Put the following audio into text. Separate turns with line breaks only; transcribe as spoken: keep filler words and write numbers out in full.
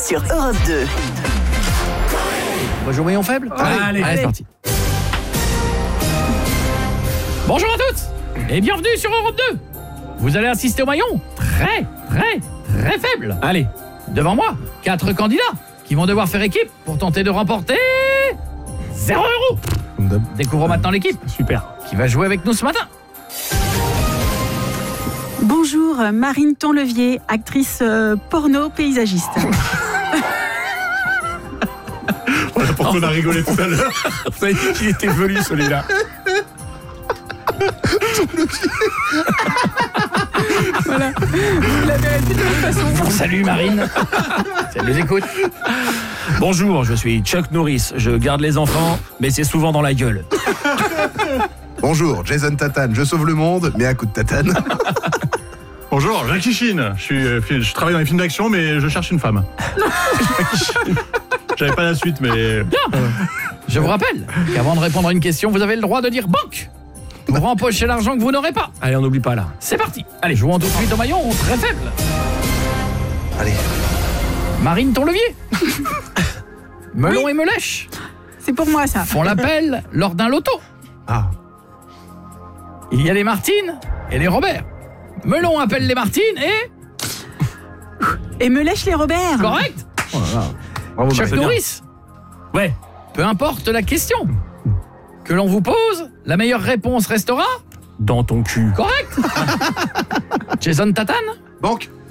sur Europe deux.
On va jouer au maillon faible ?
Allez,
allez,
allez.
c'est parti. Bonjour à tous et bienvenue sur Europe deux. Vous allez assister au maillon très, très, très faible.
Allez.
Devant moi, quatre candidats qui vont devoir faire équipe pour tenter de remporter zéro euro. Découvrons maintenant l'équipe
Super.
qui va jouer avec nous ce matin.
Bonjour, Marine Tonlevier, actrice euh, porno paysagiste.
Voilà pourquoi on a rigolé tout à l'heure.
Vous avez dit qu'il était velu celui-là.
Voilà, vous l'avez dit de toute façon.
Salut Marine. Ça nous écoute.
Bonjour, je suis Chuck Norris. Je garde les enfants, mais c'est souvent dans la gueule.
Bonjour, Jason Tatane, je sauve le monde, mais à coup de tatane.
Bonjour, Jackie Chin. Je, suis, euh, fi- je travaille dans les films d'action, mais je cherche une femme. Jackie Chin. J'avais pas la suite, mais...
Bien. Je vous rappelle qu'avant de répondre à une question, vous avez le droit de dire banque pour empocher l'argent que vous n'aurez pas.
Allez, on n'oublie pas là.
C'est parti. Allez, jouons tout de suite au maillon très faible.
Allez.
Marine Tonlevier. Melon et Melèche
C'est pour moi ça.
font l'appel lors d'un loto.
Ah.
Il y a les Martines et les Robert. Melon appelle les Martines et...
Et me lèche les Robert.
Correct.
Bravo,
Chuck
Marine.
Norris.
Ouais.
Peu importe la question que l'on vous pose, la meilleure réponse restera
Dans ton cul.
correct. Jason Tatane.
Banque.